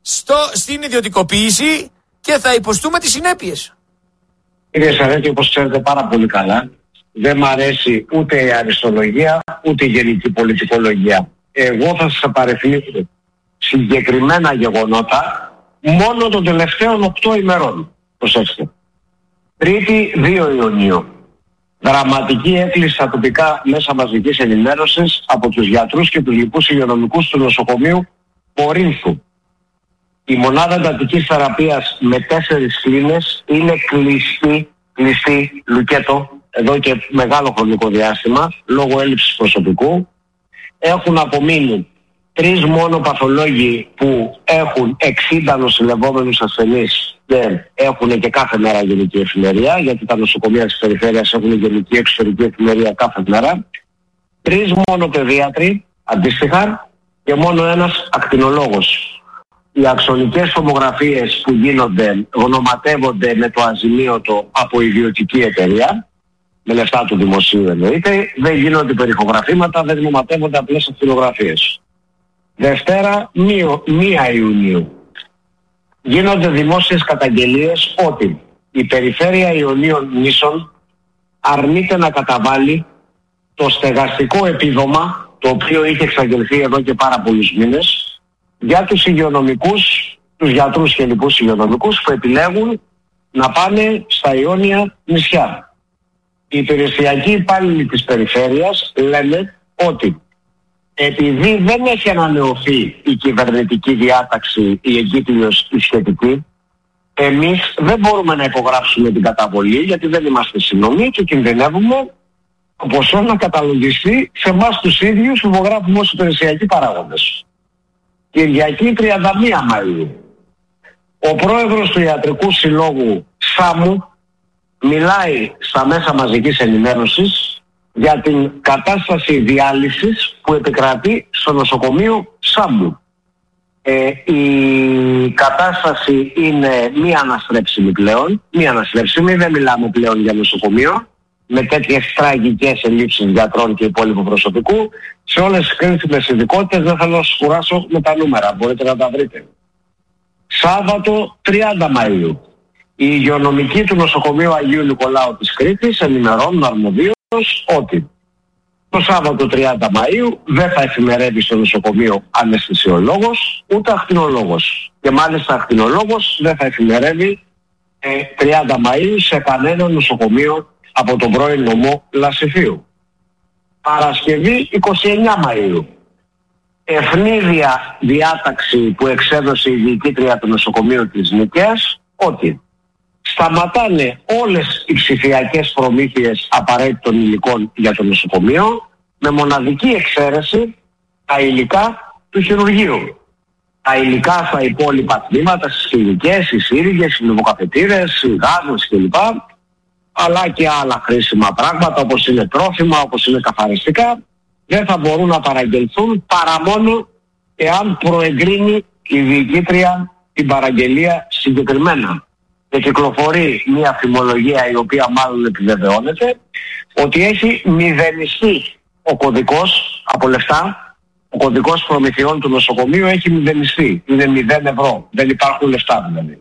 στην ιδιωτικοποίηση και θα υποστούμε τις συνέπειες. Κύριε Σαρέτη, όπως ξέρετε πάρα πολύ καλά, δεν μ' αρέσει ούτε η αριστολογία ούτε η γενική πολιτικολογία. Εγώ θα σας απαριθμίσω συγκεκριμένα γεγονότα μόνο των τελευταίων 8 ημερών. Προσέξτε. Τρίτη 2 Ιουνίου. Δραματική έκκληση στα τοπικά μέσα μαζικής ενημέρωσης από τους γιατρούς και τους λοιπούς υγειονομικούς του νοσοκομείου Κορίνθου. Η μονάδα εντατικής θεραπείας με 4 κλίνες είναι κλειστή, Λουκέτο, εδώ και μεγάλο χρονικό διάστημα, λόγω έλλειψης προσωπικού. Έχουν απομείνει 3 μόνο παθολόγοι που έχουν 60 νοσηλευόμενους ασθενείς και έχουν και κάθε μέρα γενική εφημερία, γιατί τα νοσοκομεία της περιφέρειας έχουν γενική εξωτερική εφημερία κάθε μέρα. 3 μόνο παιδίατροι, αντίστοιχα, και μόνο ένας ακτινολόγος. Οι αξονικές τομογραφίες που γίνονται γνωματεύονται με το αζημίωτο από ιδιωτική εταιρεία, με λεφτά του δημοσίου εννοείται, δεν γίνονται περιχογραφήματα, δεν γνωματεύονται απλές ακτινογραφίες. Δευτέρα 1 Ιουνίου. Γίνονται δημόσιες καταγγελίες ότι η περιφέρεια Ιωνίων Νήσων αρνείται να καταβάλει το στεγαστικό επίδομα, το οποίο είχε εξαγγελθεί εδώ και πάρα πολλούς μήνες, για τους υγειονομικούς, τους γιατρούς και λοιπούς υγειονομικούς που επιλέγουν να πάνε στα Ιόνια νησιά. Οι υπηρεσιακοί υπάλληλοι της περιφέρειας λένε ότι επειδή δεν έχει ανανεωθεί η κυβερνητική διάταξη, η εγκύκλειος η σχετική, εμείς δεν μπορούμε να υπογράψουμε την καταβολή γιατί δεν είμαστε συνομοί και κινδυνεύουμε το ποσό να καταλογιστεί σε εμάς τους ίδιους που υπογράφουμε ως υπηρεσιακοί παράγοντες. Κυριακή 31 Μαΐου. Ο πρόεδρος του Ιατρικού Συλλόγου Σάμου μιλάει στα μέσα μαζικής ενημέρωσης για την κατάσταση διάλυσης που επικρατεί στο νοσοκομείο Σάμου. Η κατάσταση είναι μη αναστρέψιμη πλέον, δεν μιλάμε πλέον για νοσοκομείο, με τέτοιες τραγικές ελλείψεις γιατρών και υπόλοιπου προσωπικού. Σε όλες τις κρίσιμες ειδικότητες δεν θέλω να σας κουράσω με τα νούμερα, μπορείτε να τα βρείτε. Σάββατο 30 Μαΐου. Οι υγειονομικοί του νοσοκομείου Αγίου Νικολάου της Κρήτης ενημερώνουν αρμοδίως ότι το Σάββατο 30 Μαΐου δεν θα εφημερεύει στο νοσοκομείο αναισθησιολόγος ούτε ακτινολόγος. Και μάλιστα ακτινολόγος δεν θα εφημερεύει 30 Μαΐου σε κανένα νοσοκομείο από τον πρώην νομό Λασιφίου. Παρασκευή 29 Μαΐου. Ευνίδια διάταξη που εξέδωσε η διοικήτρια του νοσοκομείου της Νίκαιας ότι σταματάνε όλες οι ψηφιακές προμήθειες απαραίτητων υλικών για το νοσοκομείο με μοναδική εξαίρεση τα υλικά του χειρουργείου. Τα υλικά στα υπόλοιπα τμήματα, στις κλινικές, οι σύριγγες, οι λογοκαφετήρες, οι γάζες κλπ. Αλλά και άλλα χρήσιμα πράγματα όπως είναι τρόφιμα, όπως είναι καθαριστικά, δεν θα μπορούν να παραγγελθούν παρά μόνο εάν προεγκρίνει η διοικήτρια την παραγγελία συγκεκριμένα. Και κυκλοφορεί μια φημολογία η οποία μάλλον επιβεβαιώνεται ότι έχει μηδενιστεί ο κωδικός από λεφτά. Ο κωδικός προμηθειών του νοσοκομείου έχει μηδενιστεί. Είναι 0 ευρώ. Δεν υπάρχουν λεφτά δηλαδή.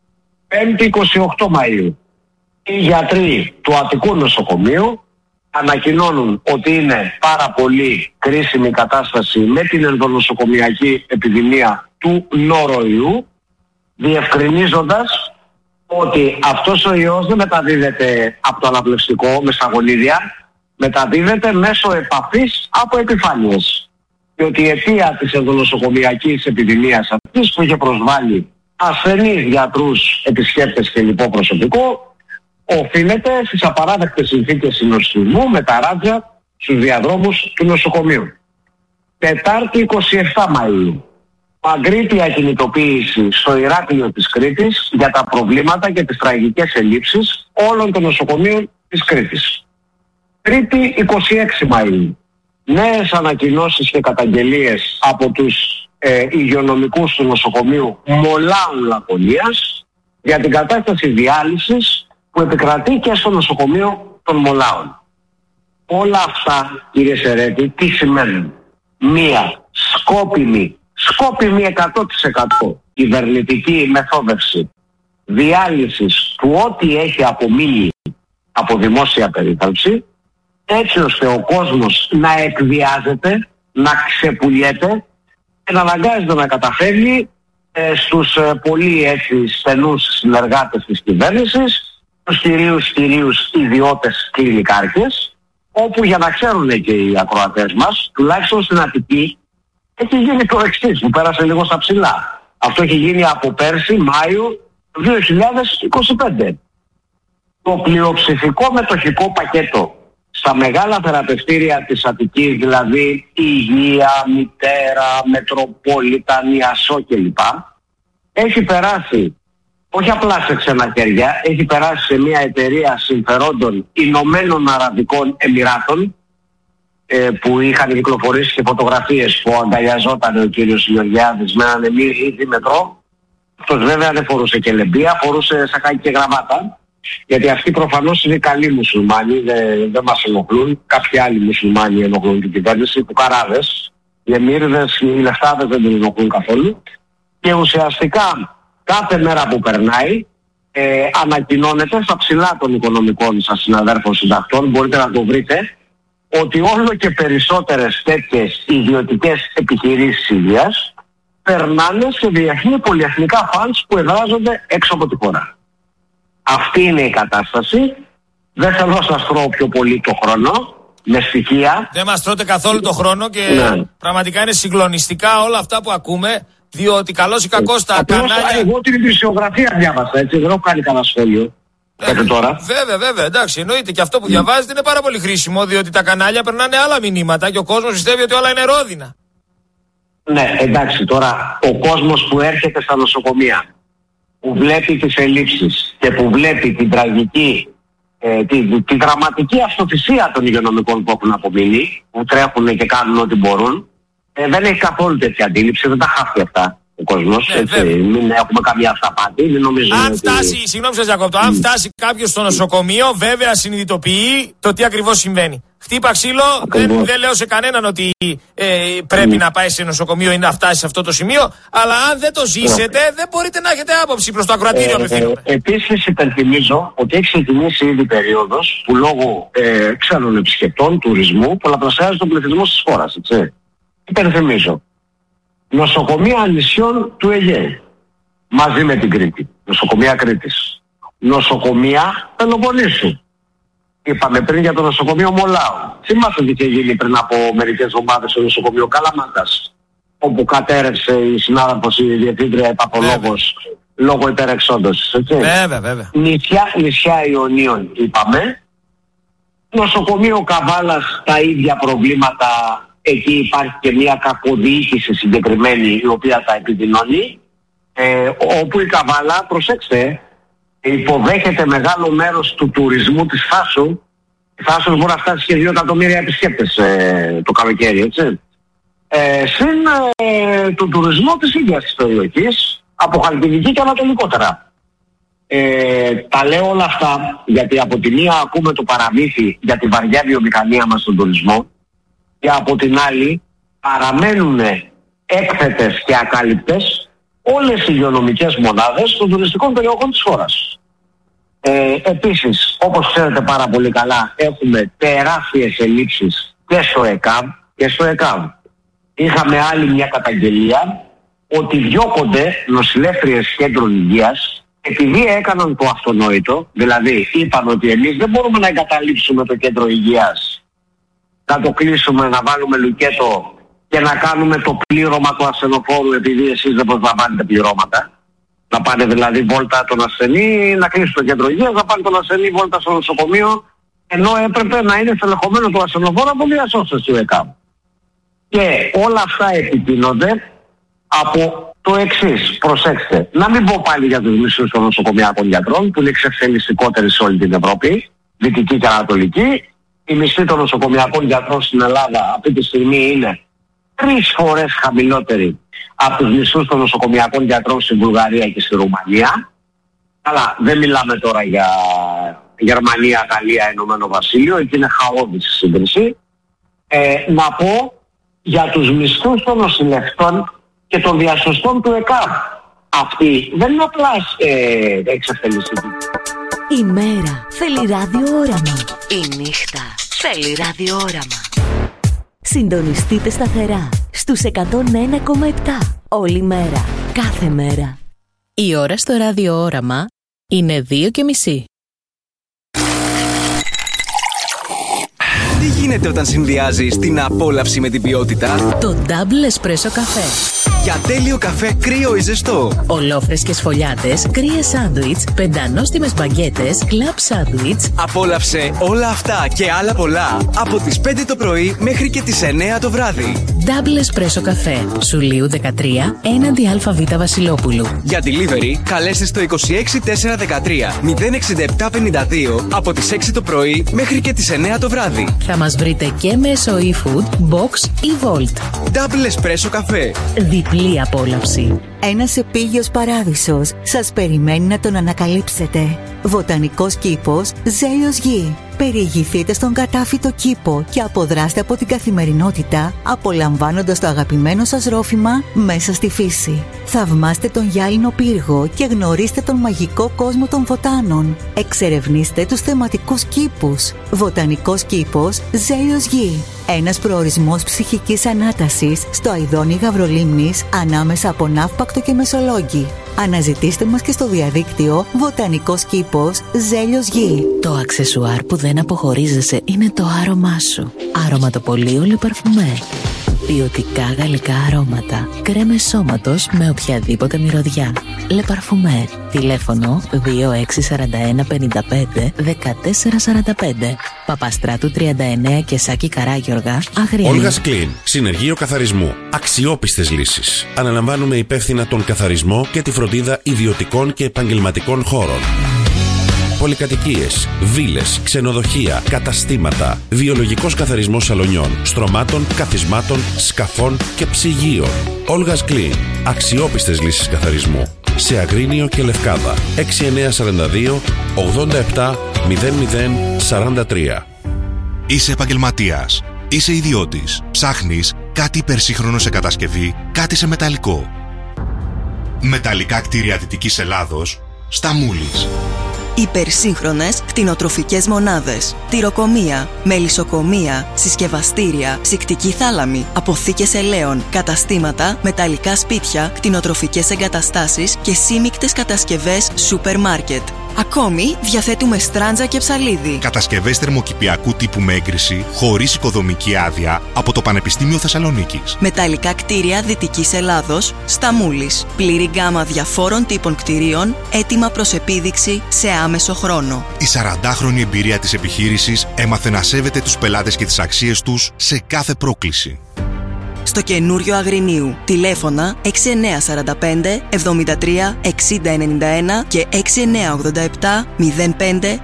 5η 28 Μαΐου. Οι γιατροί του Αττικού νοσοκομείου ανακοινώνουν ότι είναι πάρα πολύ κρίσιμη κατάσταση με την ενδονοσοκομιακή επιδημία του νόροϊού, διευκρινίζοντας ότι αυτός ο ιός δεν μεταδίδεται από το αναπνευστικό με στα γονίδια, μεταδίδεται μέσω επαφής από επιφάνειες. Διότι η αιτία της ενδονοσοκομιακής επιδημίας αυτής που είχε προσβάλει ασθενείς γιατρούς, επισκέπτες και λοιπό προσωπικό, οφείλεται στις απαράδεκτες συνθήκες συνοστισμού με τα ράτζα στους διαδρόμους του νοσοκομείου. Τετάρτη 27 Μαΐου. Παγκρίτια κινητοποίηση στο Ηράκλειο της Κρήτης για τα προβλήματα και τις τραγικές ελλείψεις όλων των νοσοκομείων της Κρήτης. Τρίτη 26 Μαΐου. Νέες ανακοινώσεις και καταγγελίες από τους υγειονομικούς του νοσοκομείου Μολάου Λακωνίας για την κατάσταση διάλυσης που επικρατεί και στο νοσοκομείο των Μολάων. Όλα αυτά, κύριε Σερέτη, τι σημαίνουν? Μία σκόπιμη σκόπιμη 100% κυβερνητική μεθόδευση διάλυσης του ό,τι έχει απομείνει από δημόσια περίθαλψη, έτσι ώστε ο κόσμος να εκβιάζεται, να ξεπουλιέται και να αναγκάζεται να καταφέρει στους πολύ έτσι στενούς συνεργάτες της κυβέρνησης, τους κυρίους ιδιώτες κλινικάρχες, όπου, για να ξέρουν και οι ακροατές μας, τουλάχιστον στην Αττική έχει γίνει το εξής, που πέρασε λίγο στα ψηλά. Αυτό έχει γίνει από πέρσι Μάιο 2025. Το πλειοψηφικό μετοχικό πακέτο στα μεγάλα θεραπευτήρια της Αττικής, δηλαδή Υγεία, Μητέρα, Μετροπόλιταν, Ιασό κλπ, έχει περάσει όχι απλά σε ξένα χέρια, έχει περάσει σε μια εταιρεία συμφερόντων Ηνωμένων Αραβικών Εμιράτων, που είχαν κυκλοφορήσει και φωτογραφίες που αγκαλιαζόταν ο κύριος Γεωργιάδης με έναν Εμμύρη Δήμετρο. Αυτός βέβαια δεν φορούσε και λεμπία, φορούσε σακάκι και γραβάτα, γιατί αυτοί προφανώς είναι καλοί μουσουλμάνοι, δεν μας ενοχλούν. Κάποιοι άλλοι μουσουλμάνοι ενοχλούν την κυβέρνηση, κουκαράδες, οι εμμύριδες, οι λεφτάδες δεν την ενοχλούν καθόλου. Και ουσιαστικά κάθε μέρα που περνάει ανακοινώνεται στα ψηλά των οικονομικών σας συναδέρφων συντακτών, μπορείτε να το βρείτε, ότι όλο και περισσότερες τέτοιες ιδιωτικές επιχειρήσεις υγείας περνάνε σε διεθνή πολυεθνικά φαντς που εδράζονται έξω από τη χώρα. Αυτή είναι η κατάσταση. Δεν θέλω να σας τρώω πιο πολύ το χρόνο με στοιχεία. Δεν μας τρώτε καθόλου το χρόνο και πραγματικά είναι συγκλονιστικά όλα αυτά που ακούμε, διότι καλώς ή κακώς τα κανάλια... Εγώ την ειδησιογραφία διάβασα, έτσι, δεν έχω κάνει κανένα σχόλιο. Τώρα. Βέβαια, εντάξει, εννοείται. Και αυτό που διαβάζετε είναι πάρα πολύ χρήσιμο, διότι τα κανάλια περνάνε άλλα μηνύματα και ο κόσμος πιστεύει ότι όλα είναι ρόδινα. Ναι, εντάξει, τώρα ο κόσμος που έρχεται στα νοσοκομεία, που βλέπει τις ελλείψεις και που βλέπει την τραγική, τη δραματική αυτοθυσία των υγειονομικών που έχουν απομείνει, που τρέχουν και κάνουν ό,τι μπορούν, δεν έχει καθόλου τέτοια αντίληψη, δεν τα χάφει αυτά ο κόσμος. Μην έχουμε καμία αυταπάτη. Αν φτάσει, συγγνώμη σας διακόπτω, αν φτάσει κάποιος στο νοσοκομείο, βέβαια συνειδητοποιεί το τι ακριβώς συμβαίνει. Χτύπα ξύλο, δεν λέω σε κανέναν ότι πρέπει να πάει σε νοσοκομείο ή να φτάσει σε αυτό το σημείο, αλλά αν δεν το ζήσετε, δεν μπορείτε να έχετε άποψη προς το ακροατήριο απευθύνομαι. Επίσης υπενθυμίζω ότι έχει ξεκινήσει ήδη περίοδος που λόγω ξένων επισκεπτών, τουρισμού, πολλαπλασιάζει τον πληθυσμό της χώρας. Υπενθυμίζω. Νοσοκομεία νησιών του Αιγαίου, μαζί με την Κρήτη. Νοσοκομεία Κρήτης. Νοσοκομεία Πελοποννήσου. Είπαμε πριν για το νοσοκομείο Μολάου. Θυμάστε τι είχε γίνει πριν από μερικές εβδομάδες στο νοσοκομείο Καλαμάτας, όπου κατέρευσε η συνάδελφος, η διευθύντρια επαθολόγος, λόγω υπερεξόντωσης. Βέβαια. Νησιά Ιωνίων είπαμε. Νοσοκομείο Καβάλας, τα ίδια προβλήματα. Εκεί υπάρχει και μια κακοδιοίκηση συγκεκριμένη, η οποία τα επιδεινώνει, όπου η Καβάλα, προσέξτε, υποδέχεται μεγάλο μέρος του τουρισμού της Θάσου. Η Θάσος μπορεί να φτάσει και 2 εκατομμύρια επισκέπτες το καλοκαίρι, έτσι. Συν του τουρισμού της ίδιας της περιοχής, από Χαλκιδική και ανατολικότερα. Τα λέω όλα αυτά γιατί από τη μία ακούμε το παραμύθι για τη βαριά βιομηχανία μας στον τουρισμό, και από την άλλη παραμένουν έκθετες και ακάλυπτες όλες οι υγειονομικές μονάδες των τουριστικών περιοχών της χώρας. Επίσης, όπως ξέρετε πάρα πολύ καλά, έχουμε τεράστιες ελλείψεις και στο ΕΚΑΒ και στο ΕΚΑΒ. Είχαμε άλλη μια καταγγελία ότι διώκονται νοσηλεύτριες κέντρων υγείας επειδή έκαναν το αυτονόητο, δηλαδή είπαν ότι εμείς δεν μπορούμε να εγκαταλείψουμε το κέντρο υγείας, να το κλείσουμε, να βάλουμε λουκέτο και να κάνουμε το πλήρωμα του ασθενοφόρου επειδή εσείς δεν προσλαμβάνετε πληρώματα. Να πάνε δηλαδή βόλτα τον ασθενή, να κλείσει το κέντρο υγείας, να πάνε τον ασθενή βόλτα στο νοσοκομείο, ενώ έπρεπε να είναι στελεχωμένο το ασθενοφόρο από διασώστες του ΕΚΑΜ. Και όλα αυτά επιτείνονται από το εξής. Προσέξτε, να μην πω πάλι για τους μισθούς των νοσοκομειακών γιατρών, που είναι εξευθελιστικότεροι σε όλη την Ευρώπη, δυτική και ανατολική. Οι μισθοί των νοσοκομειακών γιατρών στην Ελλάδα αυτή τη στιγμή είναι 3 φορές χαμηλότεροι από τους μισθούς των νοσοκομειακών γιατρών στην Βουλγαρία και στη Ρουμανία. Αλλά δεν μιλάμε τώρα για Γερμανία, Γαλλία, Ηνωμένο Βασίλειο, εκεί είναι χαόδης η σύγκριση. Να πω για τους μισθούς των νοσηλευτών και των διασωστών του ΕΚΑΒ. Αυτή δεν είναι απλά εξασφαλιστική. Η μέρα θέλει ραδιόραμα. Η νύχτα θέλει ραδιόραμα. Συντονιστείτε σταθερά στους 101,7 όλη μέρα, κάθε μέρα. Η ώρα στο ραδιόραμα είναι 2:30. Τι γίνεται όταν συνδυάζεις την απόλαυση με την ποιότητα? Το Double Espresso καφέ. Για τέλειο καφέ κρύο ή ζεστό. Ολόφρεσκες φωλιάτες, κρύες σάντουιτς, πεντανόστιμες μπαγκέτες, κλαμπ σάντουιτς. Απόλαυσε όλα αυτά και άλλα πολλά από τις 5 το πρωί μέχρι και τις 9 το βράδυ. Double Espresso καφέ. Σουλίου 13, έναντι ΑΒ Βασιλόπουλου. Για delivery, καλέστε στο 26413 06752 από τις 6 το πρωί μέχρι και τις 9 το βράδυ. Θα μας βρείτε και μέσω eFood, Box ή Volt. Double Espresso καφέ. Διπλή απόλαυση. Ένας επίγειος παράδεισος σας περιμένει να τον ανακαλύψετε. Βοτανικός κήπος Ζέλιος Γη. Περιηγηθείτε στον κατάφυτο κήπο και αποδράστε από την καθημερινότητα, απολαμβάνοντας το αγαπημένο σας ρόφημα μέσα στη φύση. Θαυμάστε τον γυάλινο πύργο και γνωρίστε τον μαγικό κόσμο των βοτάνων. Εξερευνήστε τους θεματικούς κήπους. Βοτανικός κήπος Ζέλιος Γη. Ένας προορισμός ψυχικής ανάτασης στο αηδόνι Γαβρολίμνης ανάμεσα από Ναύπακτο και Μεσολόγγι. Αναζητήστε μας και στο διαδίκτυο Βοτανικός κήπος Ζέλιος Γη. Το αξεσουάρ που δεν αποχωρίζεσαι είναι το άρωμά σου. Αρωματοπολείο Le Parfumé. Ποιοτικά γαλλικά αρώματα. Κρέμες σώματος με οποιαδήποτε μυρωδιά. Le Parfumé. Τηλέφωνο 2641 55 1445. Παπαστράτου 39 και Σάκη Καράγιοργα, Αγριανή. Olga's Clean. Συνεργείο καθαρισμού. Αξιόπιστες λύσεις. Αναλαμβάνουμε υπεύθυνα τον καθαρισμό και τη φροντίδα ιδιωτικών και επαγγελματικών χώρων. Πολυκατοικίες, βίλες, ξενοδοχεία, καταστήματα, βιολογικός καθαρισμός σαλονιών, στρωμάτων, καθισμάτων, σκαφών και ψυγείων. Olga's Clean. Αξιόπιστες λύσεις καθαρισμού. Σε Αγρίνιο και Λευκάδα. 6942 87 00 43. Είσαι επαγγελματίας. Είσαι ιδιώτης. Ψάχνεις κάτι υπερσύγχρονο σε κατασκευή, κάτι σε μεταλλικό. Μεταλλικά κτίρια Δυτικής Ελλάδος, στα Μούλης. Υπερσύγχρονες κτηνοτροφικές μονάδες, τυροκομεία, μελισσοκομεία, συσκευαστήρια, ψυκτική θάλαμη, αποθήκες ελαίων, καταστήματα, μεταλλικά σπίτια, κτηνοτροφικές εγκαταστάσεις και σύμικτες κατασκευές σούπερ μάρκετ. Ακόμη διαθέτουμε στράντζα και ψαλίδι. Κατασκευές θερμοκηπιακού τύπου με έγκριση, χωρίς οικοδομική άδεια, από το Πανεπιστήμιο Θεσσαλονίκης. Μεταλλικά κτίρια Δυτικής Ελλάδος, στα Μούλης. Πλήρη γκάμα διαφόρων τύπων κτιρίων, έτοιμα προς επίδειξη σε άμεσο χρόνο. Η 40χρονη εμπειρία της επιχείρησης έμαθε να σέβεται τους πελάτες και τις αξίες τους σε κάθε πρόκληση. Στο καινούριο Αγρινίου. Τηλέφωνα 6945 73 6091 και 6987 05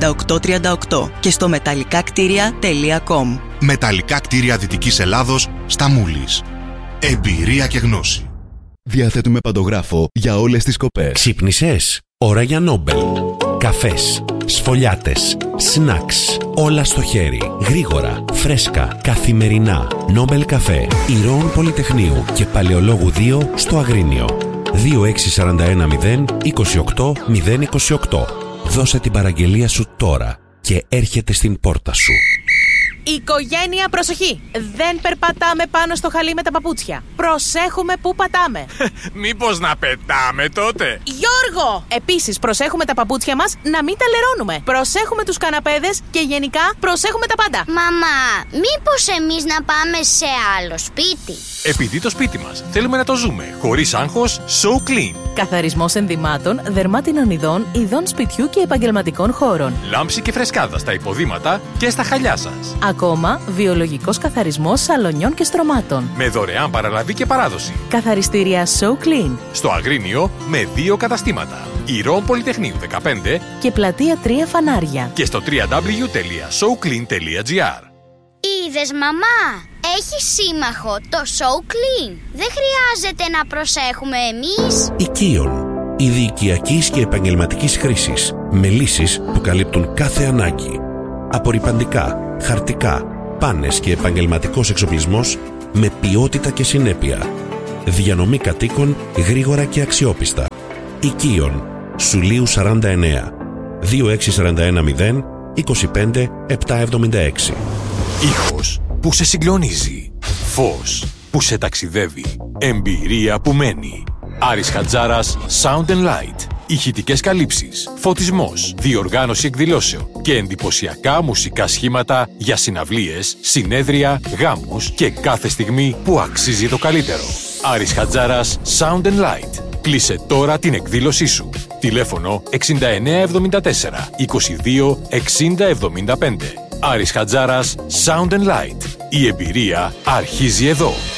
9838 και στο μεταλλικάκτήρια.com. Μεταλλικά κτίρια Δυτικής Ελλάδος, στα Μούλης. Εμπειρία και γνώση. Διαθέτουμε παντογράφο για όλες τις κοπές. Ξύπνησες? Ώρα για Νόμπελ. Καφές, σφολιάτες, σνακς, όλα στο χέρι, γρήγορα, φρέσκα, καθημερινά. Νόμπελ καφέ, Ηρώων Πολυτεχνείου και Παλαιολόγου 2 στο Αγρίνιο. 2641 0 28 028. Δώσε την παραγγελία σου τώρα και έρχεται στην πόρτα σου. Οικογένεια, προσοχή! Δεν περπατάμε πάνω στο χαλί με τα παπούτσια. Προσέχουμε πού πατάμε. Μήπως να πετάμε τότε? Γιώργο! Επίσης, προσέχουμε τα παπούτσια μας να μην τα λερώνουμε. Προσέχουμε τους καναπέδες και γενικά προσέχουμε τα πάντα. Μαμά, μήπως εμείς να πάμε σε άλλο σπίτι? Επειδή το σπίτι μας θέλουμε να το ζούμε χωρίς άγχος, So Clean. Καθαρισμός ενδυμάτων, δερμάτινων ειδών, ειδών σπιτιού και επαγγελματικών χώρων. Λάμψη και φρεσκάδα στα υποδήματα και στα χαλιά σας. Ακόμα, βιολογικός καθαρισμός σαλονιών και στρωμάτων. Με δωρεάν παραλαβή και παράδοση. Καθαριστήρια So Clean. Στο Αγρίνιο με 2 καταστήματα. Ηρώων Πολυτεχνείου 15 και πλατεία 3 Φανάρια. Και στο www.soclean.gr. Είδες, μαμά, έχει σύμμαχο το So Clean. Δεν χρειάζεται να προσέχουμε εμείς. Οικείων. Είδη οικιακής και επαγγελματικής χρήσης. Με λύσεις που καλύπτουν κάθε ανάγκη. Απορρυπαντικά, χαρτικά, πάνες και επαγγελματικός εξοπλισμός με ποιότητα και συνέπεια. Διανομή κατοίκων γρήγορα και αξιόπιστα. Οικείων. Σουλίου 49. 26410 25 776. Ήχος που σε συγκλονίζει. Φως που σε ταξιδεύει. Εμπειρία που μένει. Άρης Χατζάρας Sound and Light. Ηχητικές καλύψεις, φωτισμός, διοργάνωση εκδηλώσεων και εντυπωσιακά μουσικά σχήματα για συναυλίες, συνέδρια, γάμους και κάθε στιγμή που αξίζει το καλύτερο. Άρης Χατζάρας Sound and Light. Κλείσε τώρα την εκδήλωσή σου. Τηλέφωνο 6974 22 60 75. Άρης Χατζάρας Sound and Light. Η εμπειρία αρχίζει εδώ.